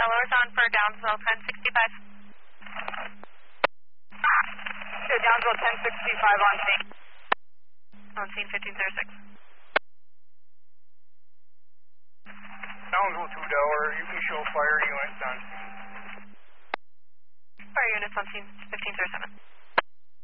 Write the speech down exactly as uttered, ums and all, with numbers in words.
Delaware on for Downsville ten sixty-five. Yeah, Downsville ten sixty-five on scene. On scene fifteen thirty-six. Downsville two Delaware, you can show fire units on scene. Fire units on scene.